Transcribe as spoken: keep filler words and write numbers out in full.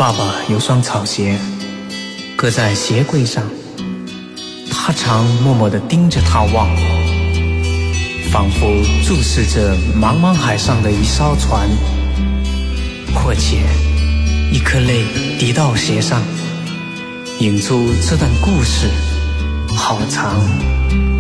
爸爸有双草鞋，搁在鞋柜上，他常默默地盯着它望，仿佛注视着茫茫海上的一艘船，或且一颗泪滴到鞋上，引出这段故事好长